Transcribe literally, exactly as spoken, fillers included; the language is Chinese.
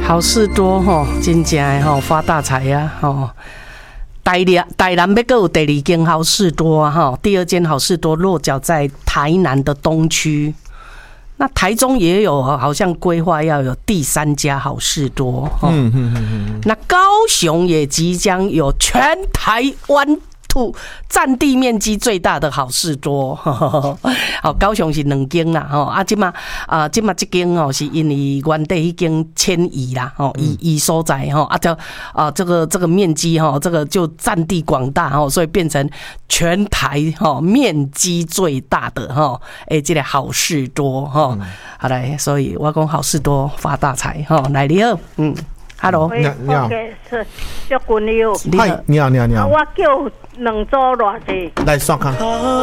好事多吼，真正的吼发大财啊吼！台南台南要阁有第二间好事多啊吼，第二间好事多落脚在台南的东区。那台中也有，好像规划要有第三家好事多。嗯嗯嗯。那高雄也即将有全台湾占地面积最大的好事多，好，高雄是两间啦，吼啊，即嘛啊，即嘛这间哦，是因为原地迄间迁移啦，吼移移所在吼啊，就啊这个这个面积吼，这个就占地广大吼，所以变成全台吼面积最大的吼，诶，这个好事多吼，好来，所以我讲好事多发大财吼，来你好，嗯。Hello， 你好，是小君友。 嗨，你好，你好，你好。 我叫两组偌济。 来，刷卡。